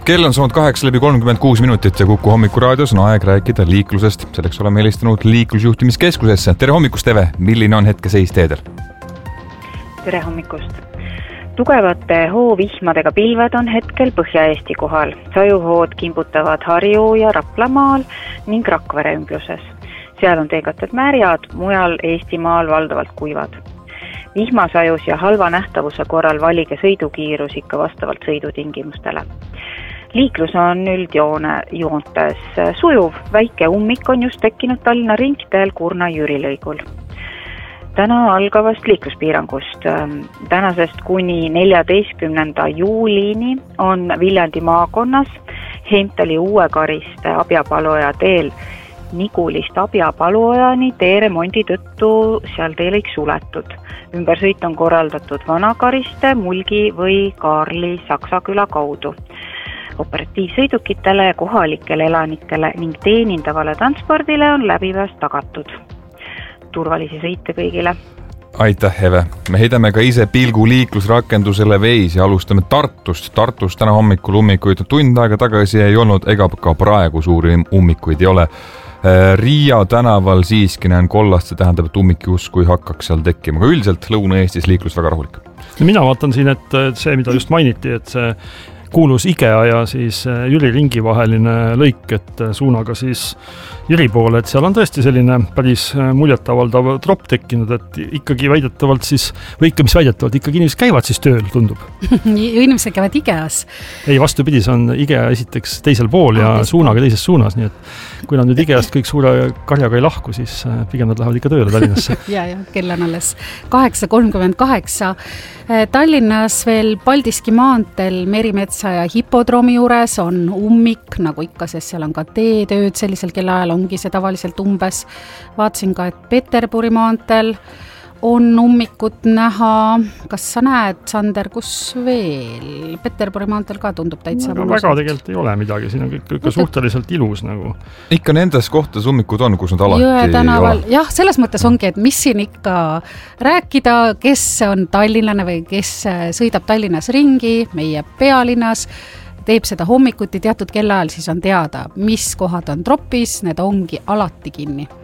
Kell on saanud 8:36 minutit ja Kuku hommikuraadios on aeg rääkida liiklusest. Selleks oleme helistanud liiklusjuhtimiskeskusesse. Tere hommikust, Eve! Milline on hetkeseis teedel? Tere hommikust! Tugevate hoovihmadega pilved on hetkel Põhja-Eesti kohal. Sajuhood kimbutavad Harju ja Raplamaal ning Rakvere ümbruses. Seal on teekatud märjad, mujal Eestimaal valdavalt kuivad. Vihmasajus ja halva nähtavuse korral valige sõidukiirus ikka vastavalt sõidutingimustele. Liiklus on üldjoontes sujuv, väike ummik on just tekkinud Tallinna ringteel Kurna-Jüri lõigul. Täna algavast liikluspiirangust. Tänasest kuni 14. juulini on Viljandi maakonnas Heimtali Uue-Kariste Abjapaluoja teel Nigulist Abjapaluojani teeremondi tõttu seal teelõik suletud. Ümbersõit on korraldatud Vana-Kariste, Mulgi või Kaarli Saksaküla kaudu. Operatiivsõidukitele ja kohalikele elanikele ning teenindavale transpordile on läbipääs tagatud. Turvalisi sõite kõigile. Aitäh, Eve! Me heidame ka ise pilgu liiklusrakendusele Veis ja alustame Tartust. Tartus täna hommikul ummikuid tund aega tagasi ei olnud, ega ka praegu suuri ummikuid ei ole. Riia tänaval siiski näen kollast, see tähendab, et ummik justkui hakkaks seal tekkima. Aga üldiselt Lõuna-Eestis liiklus väga rahulik. Mina vaatan siin, et see, mida just mainiti, et see kuulus IKEA ja siis Jüri ringi vaheline lõik, et suunaga siis Jüri poole, et seal on tõesti selline päris muljetavaldav tropp tekkinud, et ikkagi väidetavalt siis, või ikka mis väidetavalt, ikkagi inimesed käivad siis tööl, tundub. Inimesed käivad IKEAs. Ei, vastupidi, see on IKEA esiteks teisel pool ja suunaga teises suunas, nii et kui nad nüüd IKEAst kõik suure karjaga ei lahku, siis pigem nad lähevad ikka tööle Tallinnasse. ja, kell on alles 8:38. Tallinnas veel Paldiski maanteel Merimetsa ja hipodroomi juures on ummik, nagu ikka, sest seal on ka teetööd, sellisel kellaajal ongi see tavaliselt umbes. Vaatsin ka, et Peterburi maanteel on ummikut näha. Kas sa näed, Sander, kus veel? Peterburi maanteel ka tundub täitsa no, väga tegelikult ei ole midagi, siin on kõik suhteliselt ilus nagu. Ikka nendes kohtades ummikud on, kus nad alati Jõe tänaval. Jah, selles mõttes ongi, et mis siin ikka rääkida, kes on tallinlane või kes sõidab Tallinnas ringi, meie pealinnas, teeb seda hommikuti teatud kellaajal, siis on teada, mis kohad on tropis, need ongi alati kinni.